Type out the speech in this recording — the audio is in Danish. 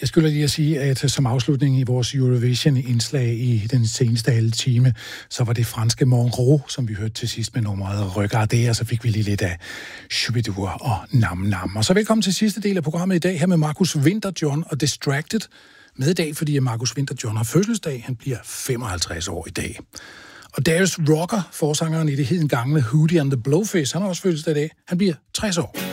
Jeg skulle lige at sige, at som afslutning i vores Eurovision-indslag i den seneste halve time, så var det franske Monroe, som vi hørte til sidst med nummeret Regardez, og så fik vi lige lidt af Shubidur og Nam Nam. Og så velkommen til sidste del af programmet i dag, her med Marcus Winterjohn og Distracted. Med i dag, fordi Marcus Winterjohn har fødselsdag. Han bliver 55 år i dag. Og Darius Rucker, forsangeren i det hedengangne Hootie and the Blowfish, han har også fødselsdag i dag. Han bliver 60 år.